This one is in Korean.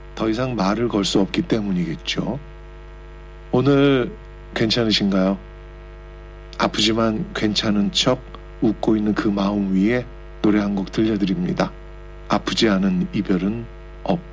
더 이상 말을 걸 수 없기 때문이겠죠. 오늘 괜찮으신가요? 아프지만 괜찮은 척 웃고 있는 그 마음 위에 노래 한 곡 들려드립니다. 아프지 않은 이별은 없다.